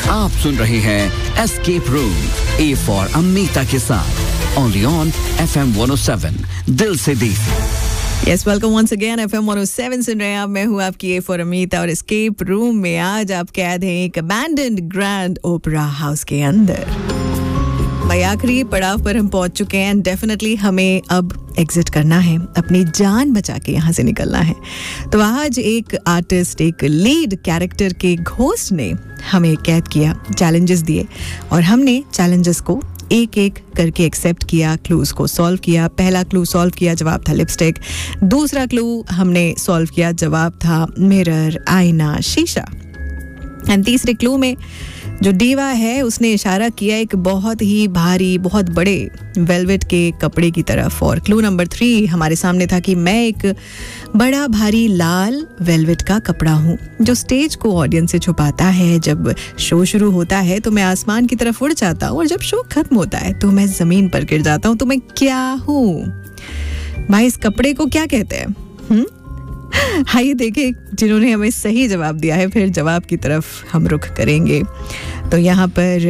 आप सुन रहे हैं escape room, A for Amita के साथ, ओनली ऑन FM 107, दिल से देसी। Yes, welcome once again. FM 107 सुन रहे हैं आप। मैं हूँ आपकी ए फॉर अमीता और एस्केप रूम में आज आप कैद हैं एक अबैंडन्ड ग्रैंड ओपेरा हाउस के अंदर। भाई आखिरी पड़ाव पर हम पहुंच चुके हैं। डेफिनेटली हमें अब एग्जिट करना है, अपनी जान बचा के यहाँ से निकलना है। तो आज एक आर्टिस्ट, एक लीड कैरेक्टर के घोस्ट ने हमें कैद किया, चैलेंजेस दिए और हमने चैलेंजेस को एक एक करके एक्सेप्ट किया, क्लूज को सॉल्व किया। पहला क्लू सॉल्व किया, जवाब था लिपस्टिक। दूसरा क्लू हमने सॉल्व किया, जवाब था मिरर, आईना, शीशा। एंड तीसरे क्लू में जो डीवा है उसने इशारा किया एक बहुत ही भारी, बहुत बड़े वेलवेट के कपड़े की तरफ। और क्लू नंबर 3 हमारे सामने था कि मैं एक बड़ा भारी लाल वेलवेट का कपड़ा हूँ जो स्टेज को ऑडियंस से छुपाता है। जब शो शुरू होता है तो मैं आसमान की तरफ उड़ जाता हूँ और जब शो खत्म होता है तो मैं जमीन पर गिर जाता हूँ। तो मैं क्या हूँ भाई? इस कपड़े को क्या कहते हैं? आइए देखें जिन्होंने हमें सही जवाब दिया है, फिर जवाब की तरफ हम रुख करेंगे। तो यहाँ पर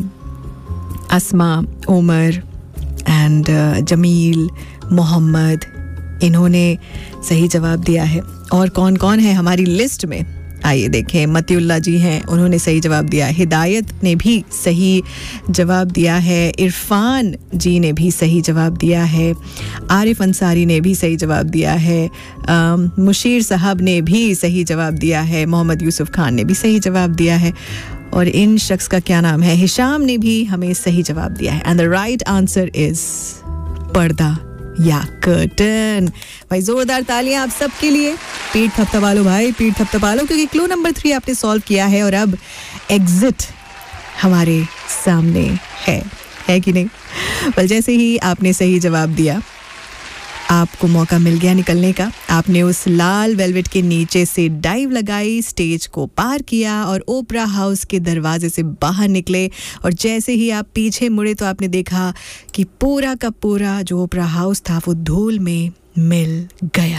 अस्मा, उमर एंड जमील, मोहम्मद, इन्होंने सही जवाब दिया है। और कौन कौन है हमारी लिस्ट में? आइए देखें। मतिउल्ला जी हैं, उन्होंने सही जवाब दिया। हिदायत ने भी सही जवाब दिया है। इरफान जी ने भी सही जवाब दिया है। आरिफ अंसारी ने भी सही जवाब दिया है। मुशीर साहब ने भी सही जवाब दिया है। मोहम्मद यूसुफ खान ने भी सही जवाब दिया है। और इन शख्स का क्या नाम है? हिशाम ने भी हमें सही जवाब दिया है। And the right answer is पर्दा या कर्टन। भाई जोरदार तालियां आप सबके लिए। पीठ थपथपा लो भाई, पीठ थपथपा लो, क्योंकि क्लू नंबर 3 आपने सॉल्व किया है और अब एग्जिट हमारे सामने है कि नहीं? well, जैसे ही आपने सही जवाब दिया आपको मौका मिल गया निकलने का। आपने उस लाल वेलवेट के नीचे से डाइव लगाई, स्टेज को पार किया और ओपेरा हाउस के दरवाजे से बाहर निकले। और जैसे ही आप पीछे मुड़े तो आपने देखा कि पूरा का पूरा जो ओपेरा हाउस था वो धूल में मिल गया।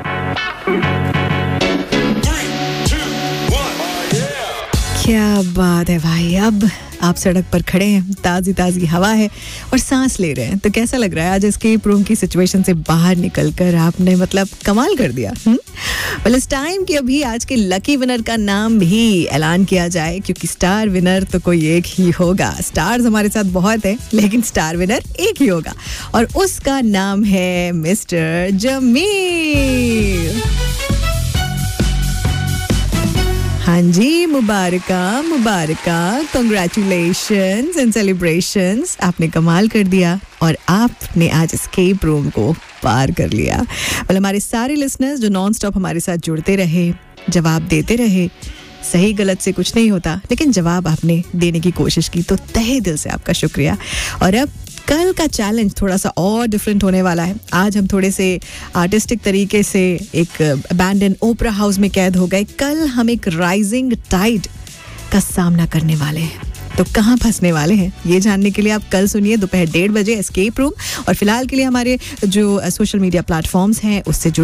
3, 2, 1, क्या बात है भाई। अब आप सड़क पर खड़े हैं, ताज़ी ताज़ी हवा है और सांस ले रहे हैं। तो कैसा लग रहा है आज एस्केप रूम की सिचुएशन से बाहर निकलकर? आपने मतलब कमाल कर दिया। well, इस टाइम कि अभी आज के लकी विनर का नाम भी ऐलान किया जाए, क्योंकि स्टार विनर तो कोई एक ही होगा। स्टार्स हमारे साथ बहुत है लेकिन स्टार विनर एक ही होगा और उसका नाम है मिस्टर जमील। हाँ जी, मुबारका मुबारका, कंग्रेचुलेशंस एंड सेलिब्रेशंस। आपने कमाल कर दिया और आपने आज एस्केप रूम को पार कर लिया। well, हमारे सारे लिसनर्स जो नॉन स्टॉप हमारे साथ जुड़ते रहे, जवाब देते रहे। सही गलत से कुछ नहीं होता, लेकिन जवाब आपने देने की कोशिश की, तो तहे दिल से आपका शुक्रिया। और अब कल का चैलेंज थोड़ा सा और डिफरेंट होने वाला है। आज हम थोड़े से आर्टिस्टिक तरीके से एक अबैंडन ओपेरा हाउस में कैद हो गए। कल हम एक राइजिंग टाइड का सामना करने वाले हैं। तो कहाँ फंसने वाले हैं ये जानने के लिए आप कल सुनिए दोपहर 1:30 बजे एस्केप रूम। और फिलहाल के लिए हमारे जो सोशल मीडिया प्लेटफॉर्म्स हैं उससे